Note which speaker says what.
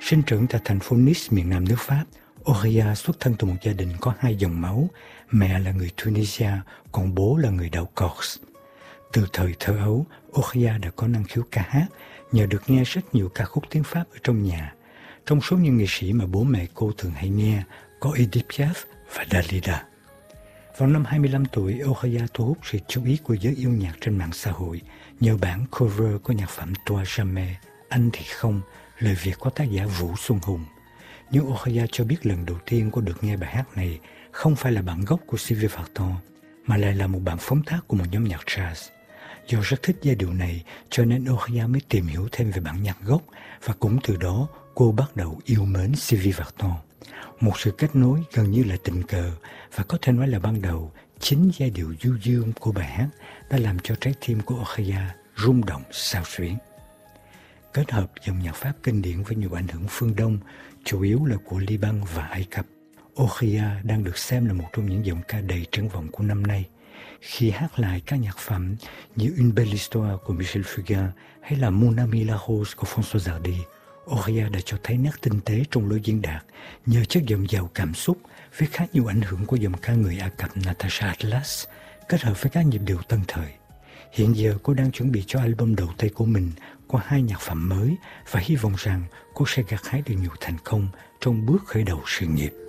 Speaker 1: Sinh trưởng tại thành phố Nice, miền nam nước Pháp, Auria xuất thân từ một gia đình có hai dòng máu, mẹ là người Tunisia, còn bố là người đảo Corse. Từ thời thơ ấu, Auria đã có năng khiếu ca hát, nhờ được nghe rất nhiều ca khúc tiếng Pháp ở trong nhà. Trong số những nghệ sĩ mà bố mẹ cô thường hay nghe, có Edith Piaf và Dalida. Vào năm 25 tuổi, Auria thu hút sự chú ý của giới yêu nhạc trên mạng xã hội nhờ bản cover của nhạc phẩm Toi Jamais, Anh Thì Không, lời Việt của tác giả Vũ Xuân Hùng. Nhưng Auria cho biết lần đầu tiên cô được nghe bài hát này không phải là bản gốc của Sylvie Vartan, mà lại là một bản phóng tác của một nhóm nhạc jazz. Do rất thích giai điệu này, cho nên Auria mới tìm hiểu thêm về bản nhạc gốc và cũng từ đó cô bắt đầu yêu mến Sylvie Vartan. Một sự kết nối gần như là tình cờ và có thể nói là ban đầu, chính giai điệu du dương của bài hát đã làm cho trái tim của Auria rung động xao xuyến. Kết hợp dòng nhạc Pháp kinh điển với nhiều ảnh hưởng phương Đông, chủ yếu là của Liban và Ai Cập, Auria đang được xem là một trong những giọng ca đầy triển vọng của năm nay. Khi hát lại các nhạc phẩm như Une belle histoire của Michel Fugain hay là Mon ami la rose của François Hardy, Auria đã cho thấy nét tinh tế trong lối diễn đạt nhờ chất giọng giàu cảm xúc với khá nhiều ảnh hưởng của giọng ca người Ai Cập Natasha Atlas kết hợp với các nhịp điệu tân thời. Hiện giờ cô đang chuẩn bị cho album đầu tay của mình có 2 nhạc phẩm mới và hy vọng rằng cô sẽ gặt hái được nhiều thành công trong bước khởi đầu sự nghiệp.